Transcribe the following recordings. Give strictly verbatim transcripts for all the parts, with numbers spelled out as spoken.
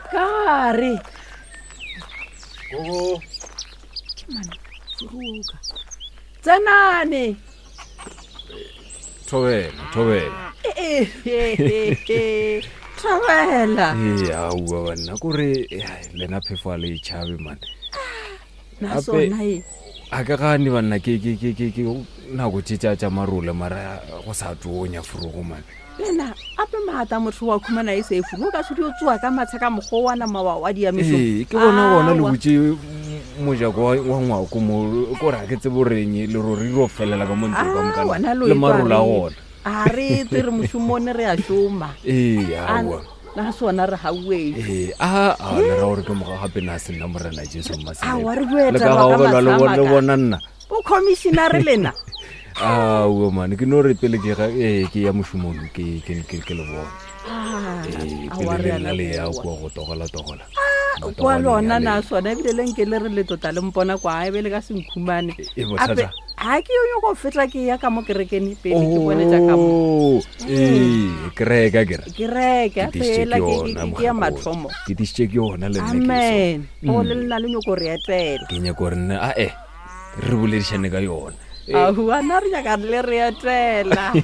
Kare. Gogo. Man, furuka. Tsanane. Thobela, thobela. Eh eh. Thobela. Eh, awu bana kore lena phefa le chabe man. Na sona e. Aka gane bana ke ke ke ke na go tshitsa tsa marole mara go sa tsonya furugo man. Lena ape mata motho wa khumana e se furu ka tshudi o tswa ka matsa ka mogo wana mawa wa dia meso. Eh, ke bona bona le butse moja kwa wa ngwa ko mo ko ra ke tseboreng le rori ro felela ka montse ka mokana le marola gona. A re tsere moshumone re a shoma. Eh, awu. Na sona re hauwe. Eh, a a le ra hore ke mo gape na se nna morena Jesu masele. A wa re bueta le ka ga bona le bona bona nna. O commissioner lena. Ah, wo man ke no re pele ke ga eh ke ya moshumong ke ke ke ke le bona. Ah, a wa re la le ya go go togola togola. Kwa lona na sona ebile le nke le re le tota le mpona kwa e bele ka senkhumane. Ape ha ke yo go fetla ke ya ka mo kerekeni pele ke bone tsa ka mo. Eh, kereka kere. Kereka fela ke ke ya mathomo. Ke tshike ke yona le nne ke. Amen. O le nna le nyoko re etela. Ke nya go rena a eh re boledishane ka yona. A hua na re ka le re etela.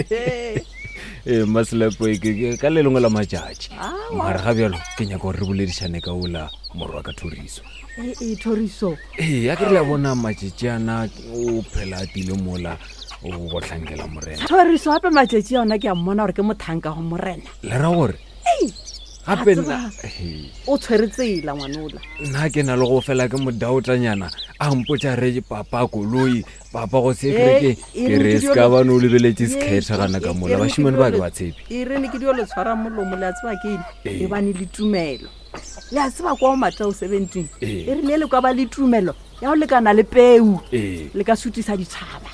Eh maslepo ke ka le lengwe la matšatši mara ga bjalo ke nya go re boledishane ka ola morwa ka Thoriso. Eh eh Thoriso. Eh ya ke le bona matšetšana o phela tile mola o go tlhankela morena. Thoriso ape matšetši yona ke a mmona gore ke mothanka go morena. Le ra gore eh gape nna o tshweretsela ngwanola. Nna ke na le go fela ke modautanyana a mpotsa re papa koloi papa go se kreke ke re ska ba no lebeletse sketsa gana ka mola ba shimane ba ke ba tshepi. E re ne ke dio le tshwara molomo le a tseba ke e ba ni le tumelo. Le a tseba kwa Mateo seventeen. E re ne le kwa ba le tumelo ya o le kana le peu le ka sutisa ditshaba.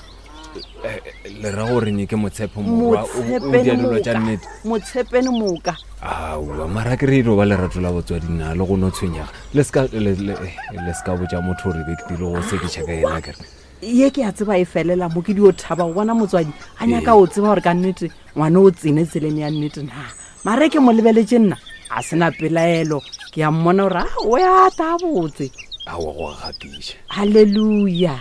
Le ra gore ne ke motshepo morwa o dia dilo tša nnete. Motshepene moka. Awu mara ke re ro ba le ratola botswadi na le go no tshwenyaga le ska le ska botsa motho re be ke dilo go se ke tšhaka ena ke ye ke a tseba e felela mo ke dio thaba go bona motswadi a nyaka o tseba gore ka nnete ngwana o tsene tseleng ya nnete na mara ke mo lebeletse nna a sena pelaelo ke a mmona gore o ya ta botse a wa go gatisha. Hallelujah.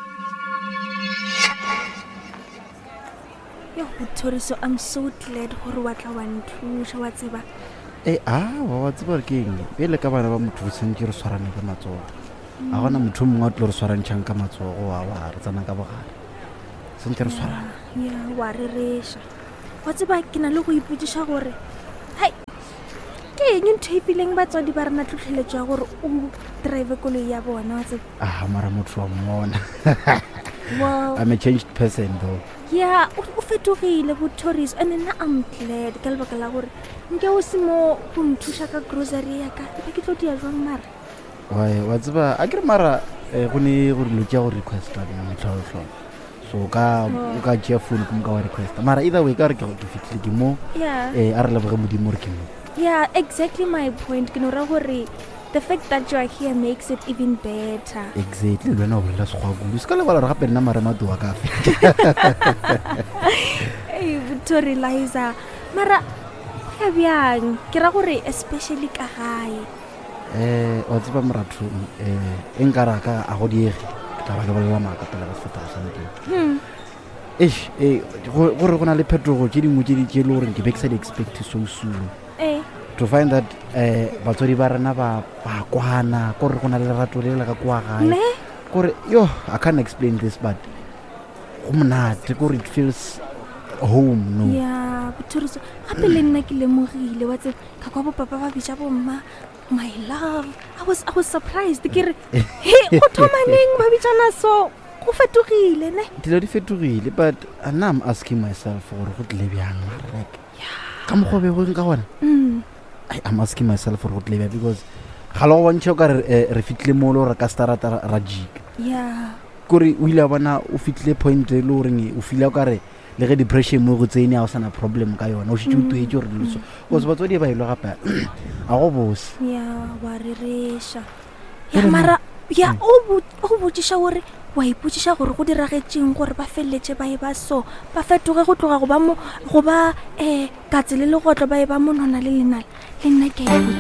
Thoriso, I'm so glad gore wa tla wa nthusha wa tseba. Eh ah wa wa tseba ke eng pele ka bana ba motho sentse re tshwarane ka matsogo a gona motho mongwe a tlo re tshwarantšhang ka matsogo wa wa re tsana ka bogare sentse re tshwarane. Ya wa re resha wa tseba ke na le go iputsisha gore hai ke eng ntho e pileng batswadi ba rena tlhotlheletša gore o drive koloi ya bona wa tseba. Ah mara motho wa mmona. Wow. I'm a changed person though. Yeah, o fetogile go Thoriso and nna I'm glad ka lebaka la gore nke o se mo go nthusha ka grocery ya ka ke tlo dia jwang mara. Why wa tseba a ke mara go ne go lo tšea go request ka motlholo so ka o ka tšea phone go ka wa request mara either way ka re ke go fitlhe ke mo eh a re leboge modimo re ke mo. Yeah, exactly my point ke no ra gore the fact that you are here makes it even better. Exactly. Lwana o bolela segwa go ska le bala re gape nna mare madoa ka fe. Hey Victoria Liza mara ya byang ke ra gore especially ka gae eh o tseba moratho eh enkara ka a go diege ka ba le bolela maka pele ga feta sa ntse. Hmm. Eish eh gore gona le phetogo tse dingwe tse di tse le gore ke be ke sa di expect so soon. Eh to find that eh batswadi ba rena ba ba kwana gore gona le rato le la ka kwa gae gore yo I can't explain this but go monate gore it feels home no. Yeah Thoriso gape le nna ke lemogile wa tse ka kwa bo papa ba bitsa bo mma my love I was I was surprised ke re he go thomaneng ba bitsana so go fetogile ne dilo di fetogile but now I'm asking myself gore go tle byang like ka mo go be go nka gona. Mm. I'm asking myself for what live because hello one choke re fitle mo lo re ka starata ra jik. Yeah. Kore o ile bana o fitle point le o reng o fila ka re le ge depression mo go tsene a o sana problem ka yona o shitse o tuetse re le so o se batswadi ba ile gape a go bose. Yeah wa re resha ya mara ya o o botsisha gore wa iputsisha gore go diragetseng gore ba felletse ba e ba so ba fetoge go tloga go ba mo go ba eh ka tsele le go tlo ba e ba monona le lenala le nna ke